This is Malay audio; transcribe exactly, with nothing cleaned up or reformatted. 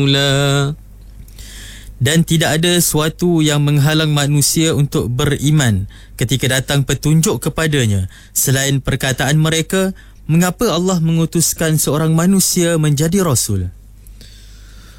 mula. Dan tidak ada sesuatu yang menghalang manusia untuk beriman ketika datang petunjuk kepadanya selain perkataan mereka, mengapa Allah mengutuskan seorang manusia menjadi Rasul?